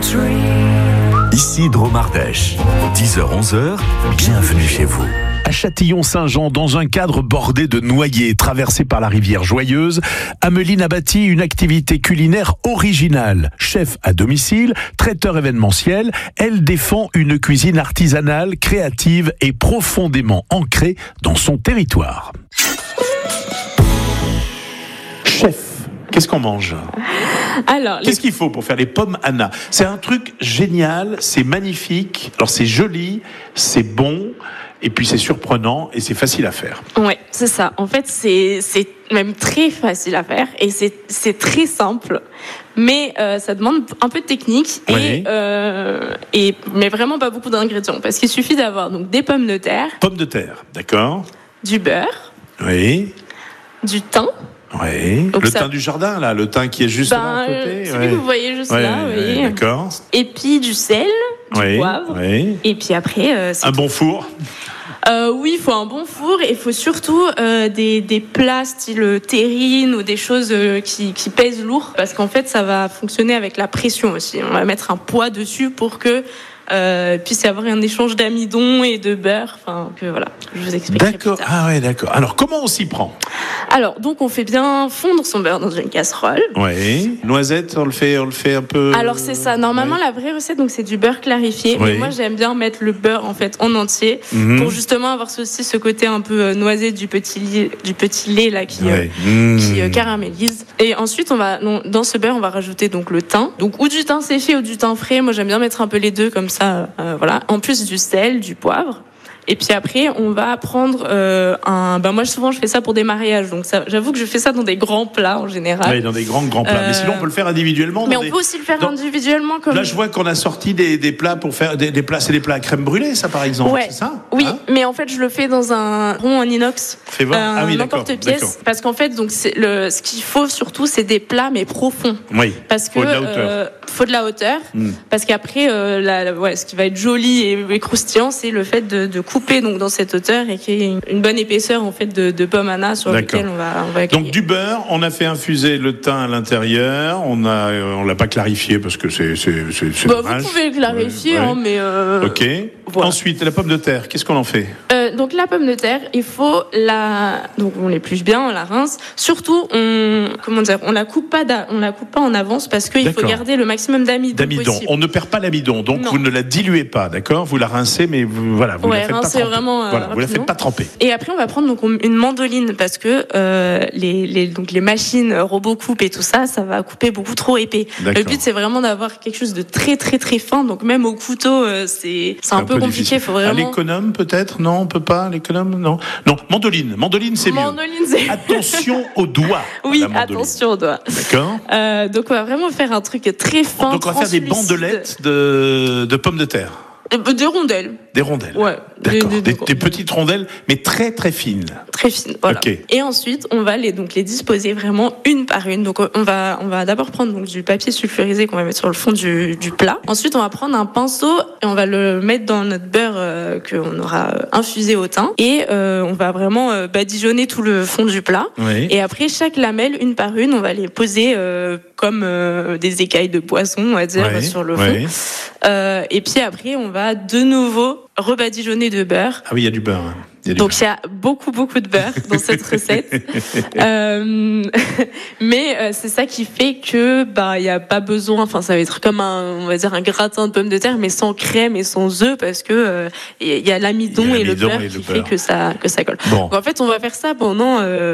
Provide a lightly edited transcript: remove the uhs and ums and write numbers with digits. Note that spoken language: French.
Ici Dromardèche, 10h-11h, bienvenue chez vous. À Châtillon-Saint-Jean, dans un cadre bordé de noyers traversé par la rivière Joyeuse, Ameline a bâti une activité culinaire originale. Chef à domicile, traiteur événementiel, elle défend une cuisine artisanale, créative et profondément ancrée dans son territoire. Chef, qu'est-ce qu'on mange ? Alors, Qu'est-ce qu'il faut pour faire les pommes Anna ? C'est un truc génial, c'est magnifique, alors c'est joli, c'est bon, et puis c'est surprenant et c'est facile à faire. Ouais, c'est ça. En fait, c'est même très facile à faire et c'est très simple, mais ça demande un peu de technique Oui. mais vraiment pas beaucoup d'ingrédients parce qu'il suffit d'avoir donc des pommes de terre, Pommes de terre, d'accord ? du beurre, Oui, du thym. oui. Donc Le ça- thym du jardin, là, le thym qui est juste là à côté. celui que vous voyez juste là, vous voyez. D'accord. Et puis du sel, du Oui, poivre. oui. Et puis après, c'est Un bon four. oui, il faut un bon four et il faut surtout des plats style terrine ou des choses qui pèsent lourd parce qu'en fait ça va fonctionner avec la pression aussi. On va mettre un poids dessus pour que puisse y avoir un échange d'amidon et de beurre. Enfin, que voilà, je vous expliquerai D'accord. plus tard. Ah ouais, d'accord. Alors, comment on s'y prend ? Alors, donc on fait bien fondre son beurre dans une casserole. Oui. Noisette, on le fait un peu. Alors c'est ça. Normalement, Ouais. la vraie recette, donc c'est du beurre clarifié. Oui. Mais moi, j'aime bien mettre le beurre en fait en entier pour justement avoir aussi ce côté un peu noisé du petit lait là qui Ouais. caramélise. Et ensuite, dans ce beurre, on va rajouter donc le thym. Donc ou du thym séché ou du thym frais. Moi, j'aime bien mettre un peu les deux comme ça. Voilà. En plus du sel, du poivre. Et puis après, on va prendre moi, souvent, je fais ça pour des mariages. Donc, j'avoue que je fais ça dans des grands plats en général. Oui, dans des grands plats. Mais sinon, on peut le faire individuellement. Mais dans on des- peut aussi le faire dans- individuellement. Comme... Là, je vois qu'on a sorti des plats pour faire des plats. C'est des plats à crème brûlée, ça, par exemple. Ouais. C'est ça ? Oui, Hein ? mais en fait, je le fais dans un rond en inox. Fais voir. Ah oui, d'accord. N'importe-pièce. D'accord. Parce qu'en fait, donc, ce qu'il faut surtout, c'est des plats, mais profonds. Oui. Parce que Faut de la hauteur. faut de la hauteur. Parce qu'après, ce qui va être joli et croustillant, c'est le fait de couper donc dans cette hauteur et qu'il y ait une bonne épaisseur en fait de pommes Anna sur D'accord. lequel on va griller. Donc du beurre, on a fait infuser le thym à l'intérieur. On l'a pas clarifié parce que c'est dommage. Vous pouvez le clarifier, Ouais. hein, mais Ok. voilà. Ensuite, la pomme de terre. Qu'est-ce qu'on en fait ? Donc la pomme de terre, il faut donc on l'épluche bien, on la rince. Surtout, on la coupe pas en avance parce qu'il faut D'accord. garder le maximum d'amidon possible. On ne perd pas l'amidon, donc Non. vous ne la diluez pas, d'accord ? Vous la rincez, mais vous la faites pas rincez tremper. vraiment, Voilà, vous la faites rapidement. pas tremper. Et après, on va prendre donc une mandoline parce que les machines robot coupe et tout ça, ça va couper beaucoup trop épais. D'accord. Le but, c'est vraiment d'avoir quelque chose de très très très fin. Donc même au couteau, c'est un peu compliqué. difficile. Faut À vraiment. l'économe, peut-être ? Non, on peut pas. À l'économe, non. Non, mandoline, c'est mieux. Mandoline, c'est. Attention aux doigts. Oui, la mandoline. attention aux doigts. D'accord. Donc on va vraiment faire un truc très fin. Donc on va faire des translucide. bandelettes de pommes de terre. De rondelles. Des rondelles. Ouais. D'accord. Des Des petites rondelles, mais très très fines. très fines. Voilà. Ok. Et ensuite, on va les disposer vraiment une par une. Donc on va d'abord prendre donc du papier sulfurisé qu'on va mettre sur le fond du plat. Ensuite, on va prendre un pinceau et on va le mettre dans notre beurre qu'on aura infusé au thym. Et on va vraiment badigeonner tout le fond du plat. Oui. Et après, chaque lamelle, une par une, on va les poser comme des écailles de poisson, on va dire, Ouais, sur le fond. ouais. Et puis après, on va de nouveau rebadigeonner de beurre. Ah oui, il y a du beurre. Hein. Donc il y a beaucoup de beurre dans cette recette, mais c'est ça qui fait que il y a pas besoin. Enfin, ça va être comme on va dire un gratin de pommes de terre, mais sans crème et sans œufs parce que il y a l'amidon et le beurre qui fait que ça colle. Bon. Donc en fait, on va faire ça pendant